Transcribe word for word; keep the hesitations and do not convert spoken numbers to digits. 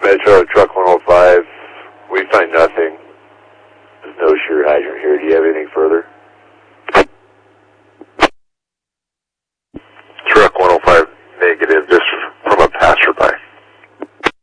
Metro Truck one oh five. We find nothing. There's no shear hydrant here. Do you have anything further?